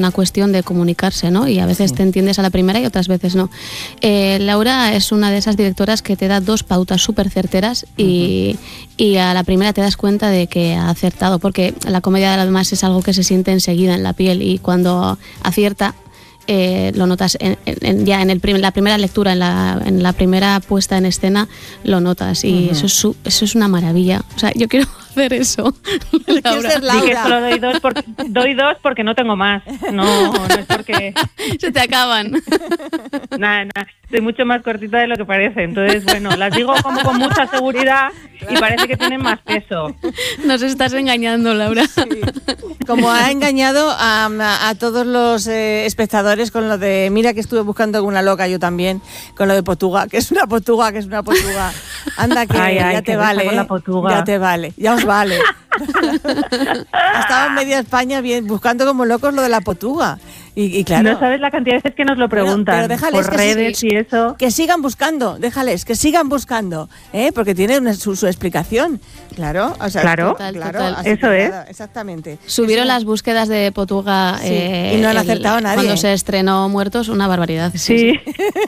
una cuestión de comunicarse, ¿no? Y a veces te entiendes a la primera y otras veces no. Laura es una de esas directoras que te da 2 pautas súper certeras y a la primera te das cuenta de que ha acertado, porque la comedia además es algo que se siente enseguida en la piel, y cuando acierta lo notas ya en la primera lectura, en la primera puesta en escena, lo notas, y eso es una maravilla. O sea, yo quiero hacer eso. Laura. Sí, que solo doy dos porque no tengo más. No es porque... Se te acaban. Nada, soy mucho más cortita de lo que parece. Entonces, bueno, las digo como con mucha seguridad y parece que tienen más peso. Nos estás engañando, Laura. Sí. Como ha engañado a todos los espectadores con lo de, mira que estuve buscando alguna loca yo también, con lo de Potuga, que es una Potuga. Anda que ya te vale, ya te vale, ya os vale. Ha estado en media España buscando como locos lo de la Potuga. Y claro, no sabes la cantidad de veces que nos lo preguntan, pero déjales por redes y eso. Que sigan buscando, déjales, que sigan buscando, porque tiene su explicación. Claro, o sea, claro, eso es. Exactamente. Subieron las búsquedas de Potuga y no han acertado nadie. Cuando se estrenó Muertos, una barbaridad. Sí.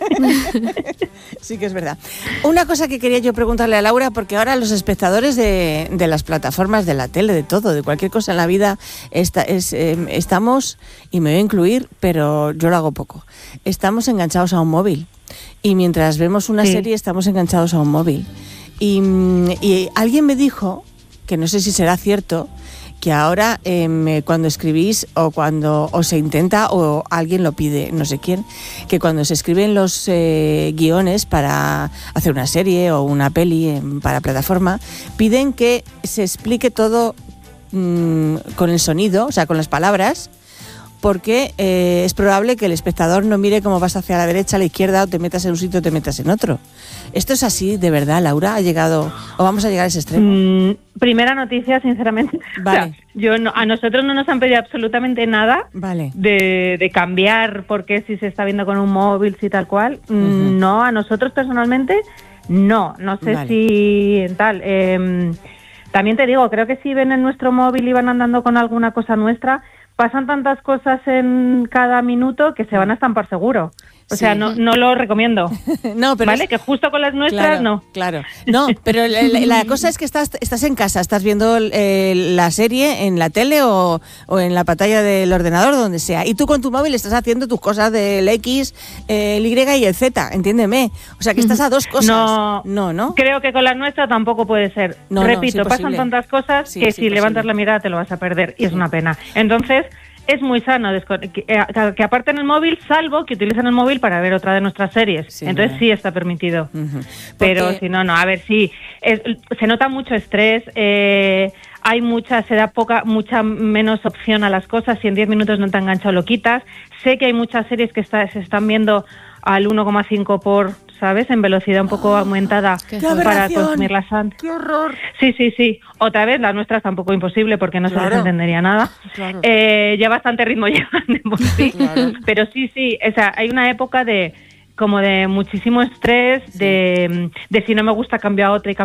Sí que es verdad. Una cosa que quería yo preguntarle a Laura, porque ahora los espectadores de las plataformas, de la tele, de todo, de cualquier cosa en la vida, estamos, y me voy a incluir, pero yo lo hago poco, estamos enganchados a un móvil. Y mientras vemos una serie, estamos enganchados a un móvil. Y alguien me dijo, que no sé si será cierto, que ahora cuando escribís o cuando se intenta o alguien lo pide, no sé quién, que cuando se escriben los guiones para hacer una serie o una peli para plataforma, piden que se explique todo con el sonido, o sea, con las palabras, porque es probable que el espectador no mire cómo vas hacia la derecha, a la izquierda, o te metas en un sitio o te metas en otro. ¿Esto es así, de verdad, Laura? ¿Ha llegado o vamos a llegar a ese extremo? Primera noticia, sinceramente. Vale. O sea, a nosotros no nos han pedido absolutamente nada de cambiar porque si se está viendo con un móvil, si tal cual. No, a nosotros personalmente, no sé si en tal. También te digo, creo que si ven en nuestro móvil y van andando con alguna cosa nuestra, pasan tantas cosas en cada minuto que se van a estampar seguro. O sea, no lo recomiendo. No, pero ¿vale? Que justo con las nuestras, no. Claro. No, pero la cosa es que estás en casa, estás viendo la serie en la tele o en la pantalla del ordenador, donde sea. Y tú con tu móvil estás haciendo tus cosas del X, el Y y el Z, entiéndeme. O sea, que estás a dos cosas. No. Creo que con las nuestras tampoco puede ser. Repito, pasan tantas cosas que si levantas la mirada te lo vas a perder. Y es una pena. Entonces, es muy sano que aparten el móvil, salvo que utilicen el móvil para ver otra de nuestras series. Sí, entonces sí está permitido. Pero si no. A ver, sí, se nota mucho estrés, hay se da mucha menos opción a las cosas. Si en 10 minutos no te han enganchado, lo quitas. Sé que hay muchas series que se están viendo al 1,5 por, ¿sabes? En velocidad un poco aumentada para consumirlas antes. ¡Qué horror! Sí. Otra vez, las nuestras tampoco imposible porque no se les entendería nada. Claro. Ya bastante ritmo llevan de por sí. Claro. Pero sí, o sea, hay una época de muchísimo estrés, de si no me gusta cambio a otra.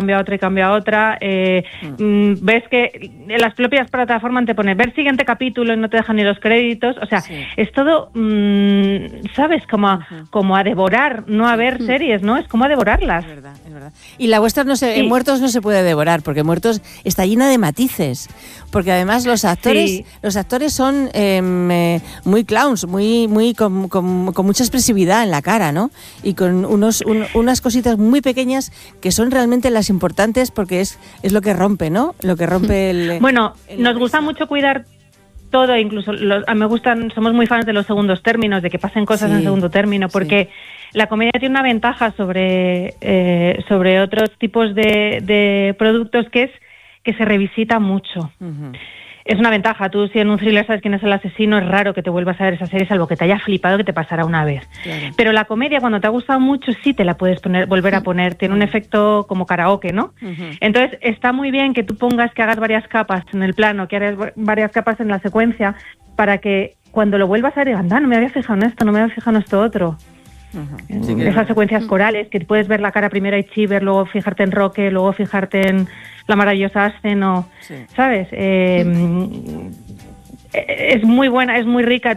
Ves que en las propias plataformas te pone ver siguiente capítulo y no te dejan ni los créditos. O sea, es todo, ¿sabes? Como a devorar, no a ver series, ¿no? Es como a devorarlas. Es verdad. Y la vuestra Muertos no se puede devorar, porque Muertos está llena de matices. Porque además los actores son muy clowns, muy con mucha expresividad en la cara, ¿no? Y con unas cositas muy pequeñas que son realmente las importantes, porque es lo que rompe, ¿no? Lo que rompe el... Bueno, nos gusta mucho cuidar todo, incluso somos muy fans de los segundos términos, de que pasen cosas en segundo término, porque la comedia tiene una ventaja sobre otros tipos de productos, que es que se revisita mucho. Es una ventaja. Tú, si en un thriller sabes quién es el asesino, es raro que te vuelvas a ver esa serie, salvo que te haya flipado, que te pasará una vez. Claro. Pero la comedia, cuando te ha gustado mucho, sí te la puedes volver a poner. Tiene un efecto como karaoke, ¿no? Entonces, está muy bien que tú que hagas varias capas en el plano, que hagas varias capas en la secuencia, para que cuando lo vuelvas a ver, digan, no me había fijado en esto, no me había fijado en esto otro. Esas secuencias corales, que puedes ver la cara primero a Chiver, luego fijarte en Roque, luego fijarte en la maravillosa Ascen, ¿sabes? Es muy buena, es muy rica.